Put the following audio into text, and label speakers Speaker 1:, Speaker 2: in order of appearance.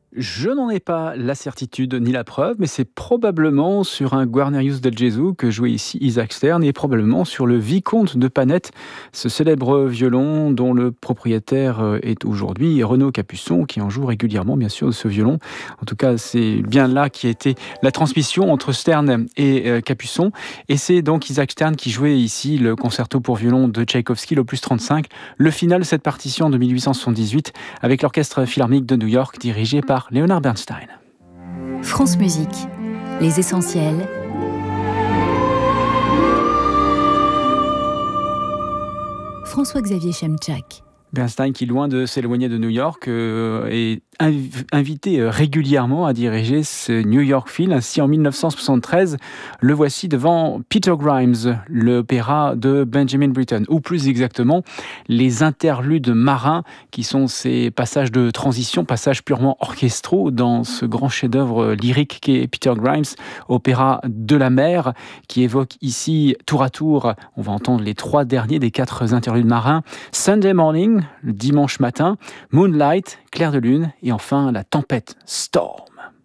Speaker 1: Je n'en ai pas la certitude ni la preuve, mais c'est probablement sur un Guarnerius del Gesù que jouait ici Isaac Stern et probablement sur le Vicomte de Panette, ce célèbre violon dont le propriétaire est aujourd'hui Renaud Capuçon, qui en joue régulièrement, bien sûr, de ce violon. En tout cas, c'est bien là qui a été la transmission entre Stern et Capuçon. Et c'est donc Isaac Stern qui jouait ici le concerto pour violon de Tchaïkovski, l'opus 35, le final de cette partition de 1878 avec l'Orchestre Philharmonique de New York dirigé par Leonard Bernstein.
Speaker 2: France Musique, les essentiels. François-Xavier Chemchak.
Speaker 1: Bernstein, qui loin de s'éloigner de New York, est invité régulièrement à diriger ce New York Phil. Ainsi, en 1973, le voici devant Peter Grimes, l'opéra de Benjamin Britten, ou plus exactement, les interludes marins, qui sont ces passages de transition, passages purement orchestraux dans ce grand chef-d'œuvre lyrique qu'est Peter Grimes, opéra de la mer, qui évoque ici, tour à tour, on va entendre les 3 derniers des 4 interludes marins, Sunday Morning, le dimanche matin, Moonlight, clair de lune, et enfin la tempête, Storm.